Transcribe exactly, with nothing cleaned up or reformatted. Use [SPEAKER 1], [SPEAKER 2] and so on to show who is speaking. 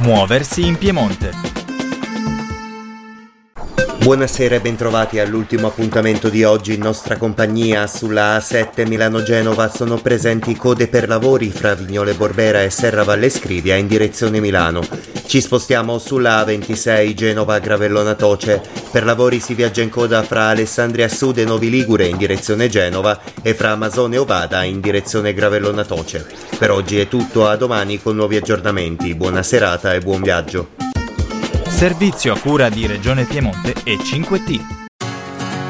[SPEAKER 1] Muoversi in Piemonte.
[SPEAKER 2] Buonasera e bentrovati all'ultimo appuntamento di oggi in nostra compagnia. Sulla A sette Milano-Genova sono presenti code per lavori fra Vignole Borbera e Serra Valle Scrivia in direzione Milano. Ci spostiamo sulla A ventisei Genova-Gravellona Toce. Per lavori si viaggia in coda fra Alessandria Sud e Novi Ligure in direzione Genova e fra Masone e Ovada in direzione Gravellona Toce. Per oggi è tutto, a domani con nuovi aggiornamenti. Buona serata e buon viaggio.
[SPEAKER 1] Servizio a cura di Regione Piemonte e cinque T.